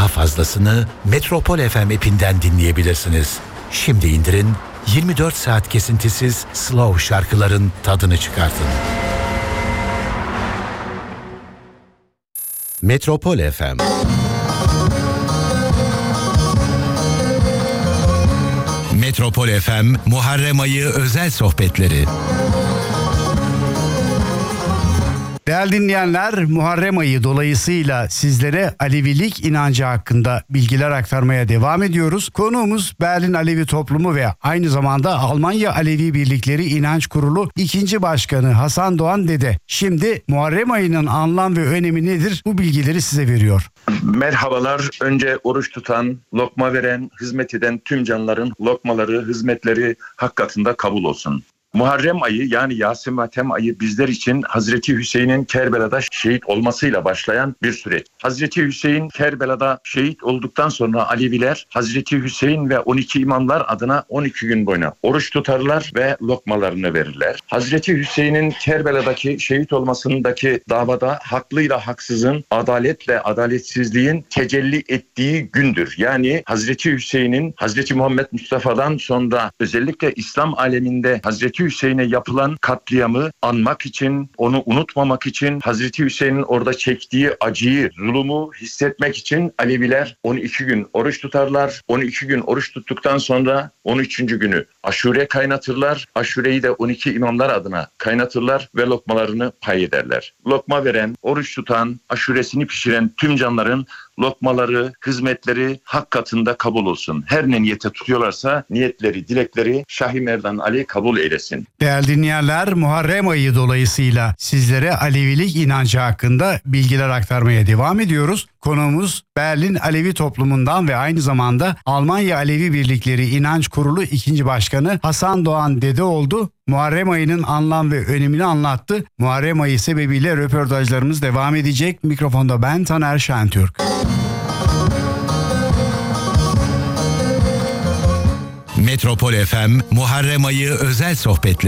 Daha fazlasını Metropol FM app'inden dinleyebilirsiniz. Şimdi indirin, 24 saat kesintisiz slow şarkıların tadını çıkartın. Metropol FM. Metropol FM Muharrem Ayı özel sohbetleri. Değerli dinleyenler, Muharrem ayı dolayısıyla sizlere Alevilik inancı hakkında bilgiler aktarmaya devam ediyoruz. Konuğumuz Berlin Alevi Toplumu ve aynı zamanda Almanya Alevi Birlikleri İnanç Kurulu 2. Başkanı Hasan Doğan Dede. Şimdi Muharrem ayının anlam ve önemi nedir? Bu bilgileri size veriyor. Merhabalar. Önce oruç tutan, lokma veren, hizmet eden tüm canlıların lokmaları, hizmetleri hak katında kabul olsun. Muharrem ayı yani Yasin Matem ayı bizler için Hazreti Hüseyin'in Kerbela'da şehit olmasıyla başlayan bir süreç. Hazreti Hüseyin Kerbela'da şehit olduktan sonra Aleviler Hazreti Hüseyin ve 12 imamlar adına 12 gün boyunca oruç tutarlar ve lokmalarını verirler. Hazreti Hüseyin'in Kerbela'daki şehit olmasındaki davada haklıyla haksızın, adaletle adaletsizliğin tecelli ettiği gündür. Yani Hazreti Hüseyin'in Hazreti Muhammed Mustafa'dan sonra özellikle İslam aleminde Hazreti Hüseyin'e yapılan katliamı anmak için, onu unutmamak için, Hazreti Hüseyin'in orada çektiği acıyı, zulümü hissetmek için Aleviler 12 gün oruç tutarlar. 12 gün oruç tuttuktan sonra 13. günü aşure kaynatırlar. Aşureyi de 12 imamlar adına kaynatırlar ve lokmalarını pay ederler. Lokma veren, oruç tutan, aşuresini pişiren tüm canların lokmaları, hizmetleri hak katında kabul olsun. Her ne niyete tutuyorlarsa niyetleri, dilekleri Şah-ı Merdan Ali kabul eylesin. Değerli dinleyenler, Muharrem ayı dolayısıyla sizlere Alevilik inancı hakkında bilgiler aktarmaya devam ediyoruz. Konuğumuz Berlin Alevi Toplumundan ve aynı zamanda Almanya Alevi Birlikleri İnanç Kurulu 2. Başkanı Hasan Doğan Dede oldu. Muharrem ayının anlam ve önemini anlattı. Muharrem ayı sebebiyle röportajlarımız devam edecek. Mikrofonda ben Taner Şentürk. Metropol FM Muharrem Ayı özel sohbetleri.